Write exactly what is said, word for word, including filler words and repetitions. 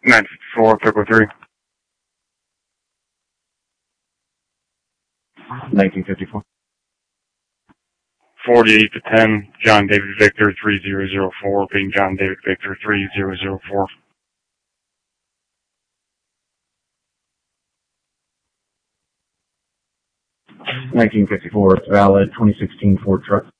nine fifty-four, Pickle three. nineteen fifty-four. forty-eight to ten, John David Victor three zero zero four, being John David Victor three zero zero four. nineteen fifty-four, valid twenty sixteen Ford truck.